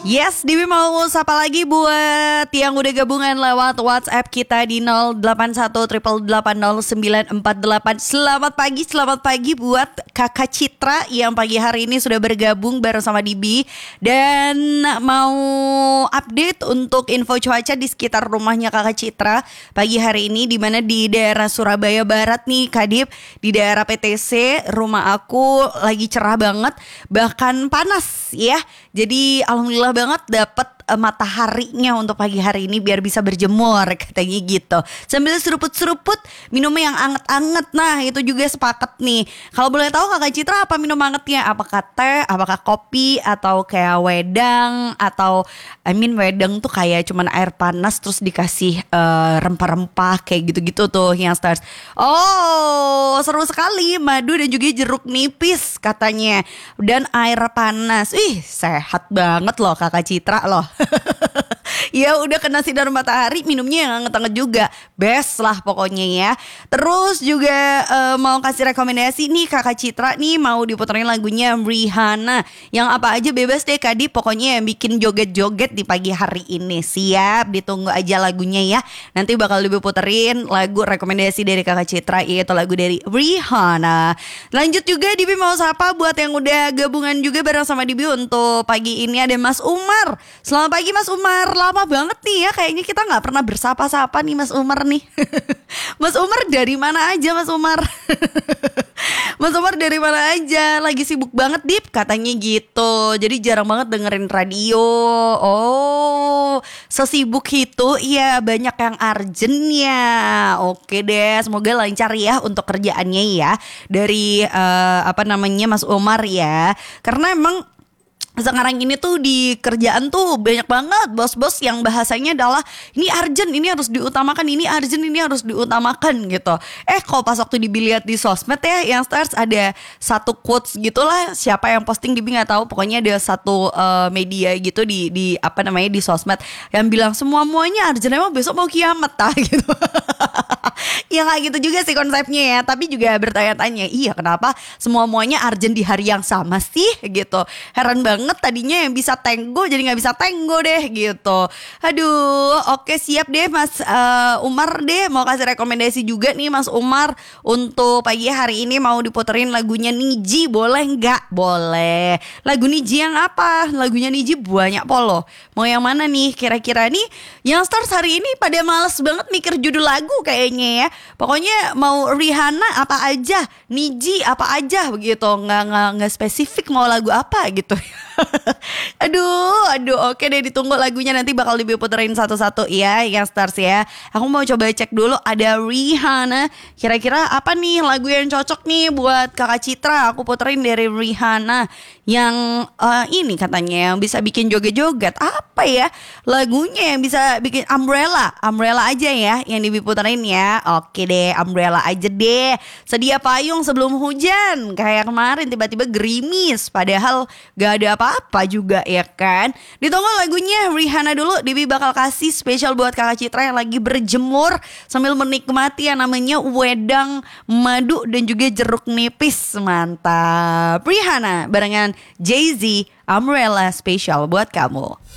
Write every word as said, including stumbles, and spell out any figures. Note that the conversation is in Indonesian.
Yes, Dewi mau sapa lagi buat yang udah gabungan lewat WhatsApp kita di nol delapan satu delapan delapan nol sembilan empat delapan. Selamat pagi, selamat pagi buat Kakak Citra yang pagi hari ini sudah bergabung bareng sama Dibi. Dan mau update untuk info cuaca di sekitar rumahnya Kakak Citra pagi hari ini, dimana di daerah Surabaya Barat nih Kadip, di daerah P T C rumah aku lagi cerah banget, bahkan panas ya. Jadi alhamdulillah banget dapat uh, mataharinya untuk pagi hari ini biar bisa berjemur katanya gitu. Sambil seruput-seruput minumnya yang anget-anget. Nah itu juga sepakat nih. Kalau boleh tahu Kakak Citra apa minum angetnya? Apakah teh, apakah kopi, atau kayak wedang, atau I mean wedang tuh kayak cuman air panas terus dikasih uh, rempah-rempah kayak gitu-gitu tuh yang stars. Oh seru sekali, madu dan juga jeruk nipis katanya, dan air panas. Ih sehat banget loh Kakak Citra loh. Ya udah kena sinar matahari, minumnya yang anget-anget juga, best lah pokoknya ya. Terus juga uh, mau kasih rekomendasi nih Kakak Citra nih, mau diputerin lagunya Rihanna. Yang apa aja bebas deh Kadi, pokoknya yang bikin joget-joget di pagi hari ini. Siap, ditunggu aja lagunya ya. Nanti bakal diputerin lagu rekomendasi dari Kakak Citra, yaitu lagu dari Rihanna. Lanjut juga Dibi mau sapa buat yang udah gabungan juga bareng sama Dibi untuk pagi ini, ada Mas Umar. Selamat pagi Mas Umar, lama banget nih ya, kayaknya kita gak pernah bersapa-sapa nih Mas Umar nih. Mas Umar dari mana aja Mas Umar? Mas Umar dari mana aja? Lagi sibuk banget Dip katanya gitu, jadi jarang banget dengerin radio. Oh sesibuk itu ya, banyak yang urgent ya. Oke deh, semoga lancar ya untuk kerjaannya ya dari uh, apa namanya Mas Umar ya. Karena emang sekarang ini tuh di kerjaan tuh banyak banget bos-bos yang bahasanya adalah ini urgent, ini harus diutamakan, ini urgent, ini harus diutamakan gitu. Eh kok pas waktu dilihat di sosmed ya, yang stars ada satu quotes gitulah, siapa yang posting Dibi nggak tahu, pokoknya ada satu uh, media gitu di di apa namanya di sosmed yang bilang semua muanya urgent, emang besok mau kiamat tah gitu. Ya gak gitu juga sih konsepnya ya, tapi juga bertanya-tanya, iya kenapa semua muanya urgent di hari yang sama sih gitu. Heran banget, tadinya yang bisa tenggo jadi gak bisa tenggo deh gitu. Aduh, oke siap deh Mas uh, Umar deh, mau kasih rekomendasi juga nih Mas Umar untuk pagi hari ini, mau diputerin lagunya Niji, boleh gak? Boleh. Lagu Niji yang apa? Lagunya Niji banyak polo. Mau yang mana nih kira-kira nih? Yang stars hari ini pada males banget mikir judul lagu kayaknya ya. Pokoknya mau Rihanna apa aja, Niji apa aja begitu, nggak nggak nggak spesifik mau lagu apa gitu. Aduh, aduh, oke deh, ditunggu lagunya, nanti bakal diputerin satu-satu ya, yang stars ya. Aku mau coba cek dulu, ada Rihanna. Kira-kira apa nih lagu yang cocok nih buat Kakak Citra? Aku puterin dari Rihanna yang uh, ini katanya yang bisa bikin joget-joget. Apa ya lagunya yang bisa bikin? Umbrella, Umbrella aja ya yang diputerin ya. Oke deh, Umbrella aja deh. Sedia payung sebelum hujan, kayak kemarin tiba-tiba gerimis, padahal gak ada apa-apa juga ya kan. Ditunggu lagunya Rihanna dulu. Dibi bakal kasih spesial buat Kakak Citra yang lagi berjemur sambil menikmati yang namanya wedang, madu, dan juga jeruk nipis. Mantap. Rihanna barengan Jay-Z, Umbrella spesial buat kamu.